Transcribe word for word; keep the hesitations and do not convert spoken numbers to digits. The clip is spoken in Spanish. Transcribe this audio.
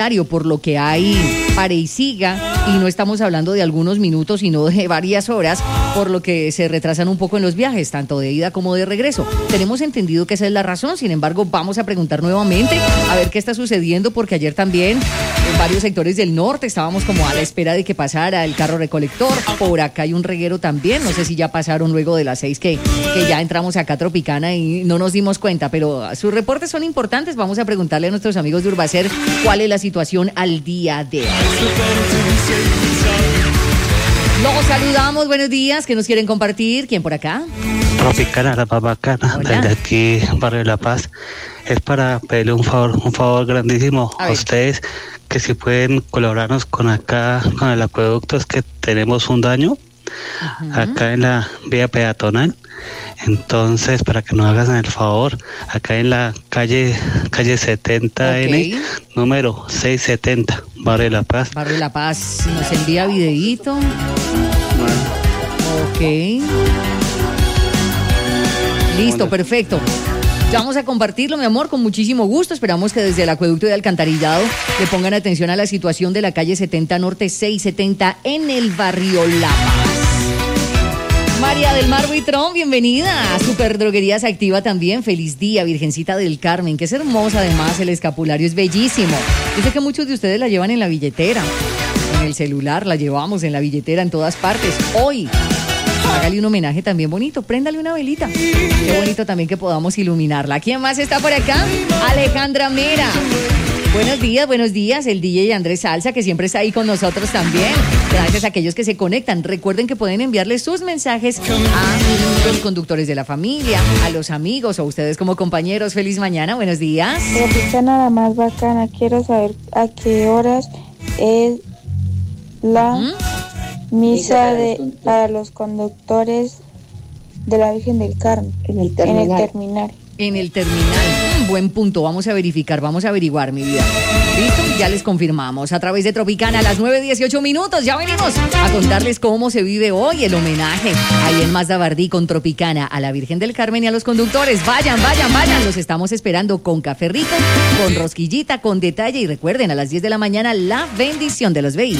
por lo que hay pare y siga, y no estamos hablando de algunos minutos, sino de varias horas, por lo que se retrasan un poco en los viajes, tanto de ida como de regreso. Tenemos entendido que esa es la razón, sin embargo, vamos a preguntar nuevamente a ver qué está sucediendo, porque ayer también en varios sectores del norte estábamos como a la espera de que pasara el carro recolector. Por acá hay un reguero también, no sé si ya pasaron luego de las seis que, que ya entramos acá a Tropicana y no nos dimos cuenta, pero sus reportes son importantes. Vamos a preguntarle a nuestros amigos de Urbacer cuál es la situación al día de hoy. Los saludamos, buenos días, ¿qué nos quieren compartir? ¿Quién por acá? Tropicana, la más bacana, desde aquí, Barrio de La Paz. Es para pedirle un favor, un favor grandísimo a, a ustedes, que si pueden colaborarnos con acá, con el acueducto, es que tenemos un daño uh-huh. acá en la vía peatonal. Entonces, para que nos hagan el favor, acá en la calle calle setenta N, okay. número seiscientos setenta, Barrio de La Paz. Barrio de La Paz, nos envía videíto. Bueno. Ok. Listo, perfecto. Ya vamos a compartirlo, mi amor, con muchísimo gusto. Esperamos que desde el acueducto de Alcantarillado le pongan atención a la situación de la calle setenta Norte seiscientos setenta en el barrio La Paz. María del Mar Buitrón, bienvenida a Super Droguerías Activa también. Feliz día, Virgencita del Carmen, que es hermosa además, el escapulario es bellísimo. Yo sé que muchos de ustedes la llevan en la billetera, en el celular, la llevamos en la billetera en todas partes. Hoy, hágale un homenaje también bonito, préndale una velita. Qué bonito también que podamos iluminarla. ¿Quién más está por acá? Alejandra Mera. Buenos días, buenos días, el D J Andrés Salsa, que siempre está ahí con nosotros también. Gracias a aquellos que se conectan. Recuerden que pueden enviarle sus mensajes a los conductores de la familia, a los amigos o ustedes como compañeros. Feliz mañana, buenos días. Tropicana, la más bacana. Quiero saber a qué horas es la ¿Mm? misa de, para los conductores de la Virgen del Carmen. En el terminal. En el terminal. En el terminal. Buen punto. Vamos a verificar, vamos a averiguar, mi vida. ¿Listo? Ya les confirmamos. A través de Tropicana a las nueve dieciocho minutos. Ya venimos a contarles cómo se vive hoy el homenaje ahí en Mazda Bardí con Tropicana a la Virgen del Carmen y a los conductores. Vayan, vayan, vayan. Los estamos esperando con café rico, con rosquillita, con detalle. Y recuerden, a las diez de la mañana, la bendición de los vehículos.